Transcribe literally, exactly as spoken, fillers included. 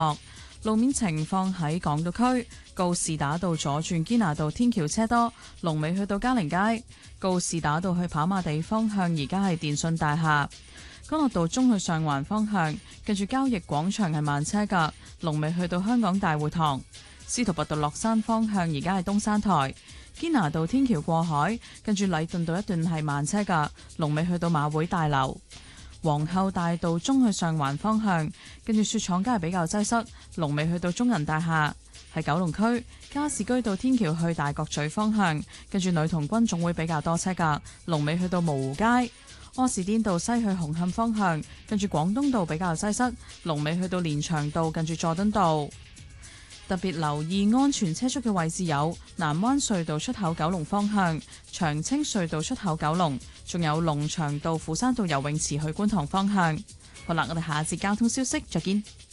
路面情況喺港島區告士打道左轉堅拿道天橋車多，龍尾去到嘉寧街。告士打道去跑馬地方向而家係電訊大廈。干諾道中去上環方向，近住交易廣場係慢車㗎，龍尾去到香港大會堂。司徒拔道落山方向而家係東山台。堅拿道天橋過海，近住禮頓道一段係慢車㗎，龍尾去到馬會大樓。皇后大道中去上環方向，跟住雪廠街係比較擠塞，龍尾去到中銀大廈。喺九龍區加士居道天橋去大角咀方向，跟住女童軍總會比較多車噶，龍尾去到蕪湖街。柯士甸道西去紅磡方向，跟住廣東道比較擠塞，龍尾去到連翔道近住佐敦道。特別留意安全車速嘅位置有南灣隧道出口九龍方向、長青隧道出口九龍，仲有龍翔道、斧山道游泳池去觀塘方向。好啦，我哋下一節交通消息再見。